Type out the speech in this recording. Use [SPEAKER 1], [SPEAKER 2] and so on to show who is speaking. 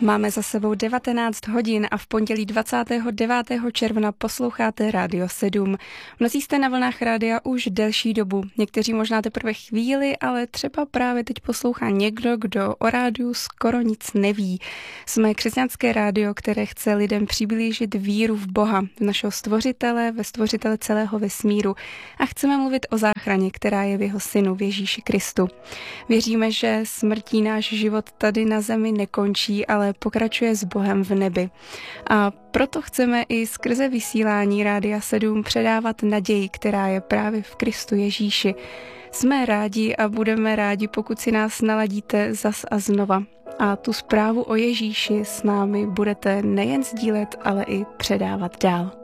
[SPEAKER 1] Máme za sebou 19 hodin a v pondělí 29. června posloucháte Rádio 7. Mnozí jste na vlnách rádia už delší dobu, někteří možná teprve chvíli, ale třeba právě teď poslouchá někdo, kdo o rádiu skoro nic neví. Jsme křesťanské rádio, které chce lidem přiblížit víru v Boha, v našeho stvořitele, ve stvořitele celého vesmíru a chceme mluvit o záchraně, která je v jeho synu, v Ježíši Kristu. Věříme, že smrtí náš život tady na zemi nekončí, ale pokračuje s Bohem v nebi. A proto chceme i skrze vysílání Rádia 7 předávat naději, která je právě v Kristu Ježíši. Jsme rádi a budeme rádi, pokud si nás naladíte zas a znova. A tu zprávu o Ježíši s námi budete nejen sdílet, ale i předávat dál.